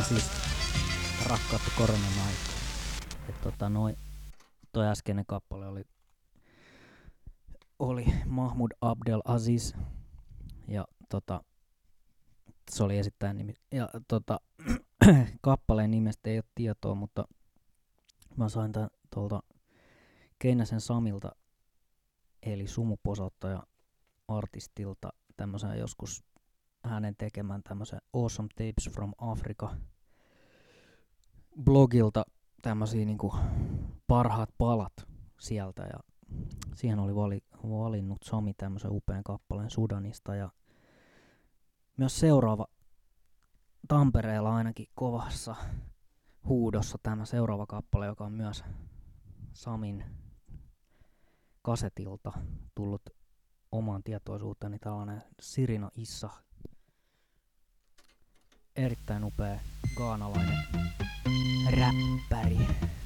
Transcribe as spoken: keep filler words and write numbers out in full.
on siis rakkautta koronan aikaa. Et tota noin, toi äskeinen kappale oli, oli Mahmoud Abdel Aziz ja tota, se oli esittäjän nimi. Ja tota, kappaleen nimestä ei ole tietoa, mutta mä sain tän tuolta Keinäsen Samilta, eli sumuposauttaja artistilta, tämmösen joskus hänen tekemän tämmösen Awesome Tapes from Africa blogilta tämmösiä niinku parhaat palat sieltä, ja siihen oli vali, valinnut Sami tämmösen upean kappaleen Sudanista, ja myös seuraava Tampereella ainakin kovassa huudossa tämä seuraava kappale, joka on myös Samin kasetilta tullut omaan tietoisuuteeni, tällainen Sirina Issa, erittäin upea ghanalainen räppäri.